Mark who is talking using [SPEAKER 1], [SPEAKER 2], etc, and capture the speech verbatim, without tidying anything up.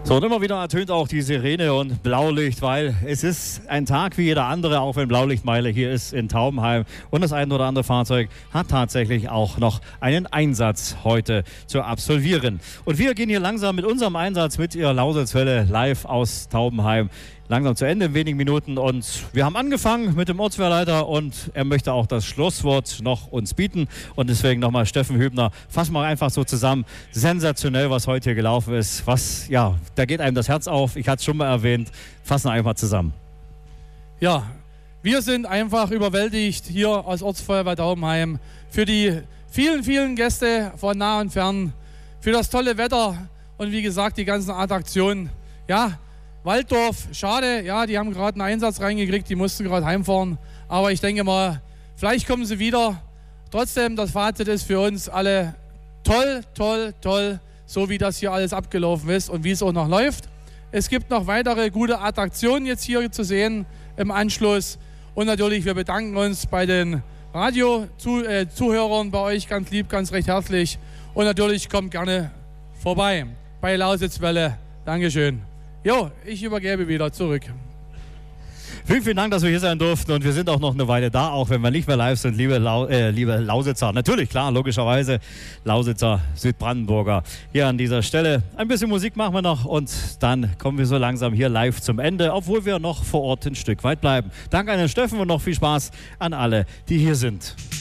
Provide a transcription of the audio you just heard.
[SPEAKER 1] So, und immer wieder ertönt auch die Sirene und Blaulicht, weil es ist ein Tag wie jeder andere, auch wenn Blaulichtmeile hier ist in Taubenheim. Und das ein oder andere Fahrzeug hat tatsächlich auch noch einen Einsatz heute zu absolvieren. Und wir gehen hier langsam mit unserem Einsatz mit Ihrer Lausitzwelle live aus Taubenheim langsam zu Ende in wenigen Minuten. Und wir haben angefangen mit dem Ortswehrleiter und er möchte auch das Schlusswort noch uns bieten. Und deswegen nochmal Steffen Hübner, fassen wir einfach so zusammen. Sensationell, was heute hier gelaufen ist. Was, ja, da geht einem das Herz auf. Ich hatte es schon mal erwähnt. Fassen wir einfach zusammen.
[SPEAKER 2] Ja, wir sind einfach überwältigt hier aus Ortsfeuerwehr Taubenheim für die vielen, vielen Gäste von nah und fern, für das tolle Wetter und wie gesagt die ganzen Attraktionen. Ja, Walddorf, schade, ja, die haben gerade einen Einsatz reingekriegt, die mussten gerade heimfahren. Aber ich denke mal, vielleicht kommen sie wieder. Trotzdem, das Fazit ist für uns alle toll, toll, toll, so wie das hier alles abgelaufen ist und wie es auch noch läuft. Es gibt noch weitere gute Attraktionen jetzt hier zu sehen im Anschluss. Und natürlich, wir bedanken uns bei den Radio-Zuhörern bei euch ganz lieb, ganz recht herzlich. Und natürlich kommt gerne vorbei bei Lausitzwelle. Dankeschön. Jo, ich übergebe wieder zurück.
[SPEAKER 1] Vielen, vielen Dank, dass wir hier sein durften und wir sind auch noch eine Weile da, auch wenn wir nicht mehr live sind, liebe, Lau äh, liebe Lausitzer. Natürlich, klar, logischerweise Lausitzer, Südbrandenburger. Hier an dieser Stelle ein bisschen Musik machen wir noch und dann kommen wir so langsam hier live zum Ende, obwohl wir noch vor Ort ein Stück weit bleiben. Danke an den Steffen und noch viel Spaß an alle, die hier sind.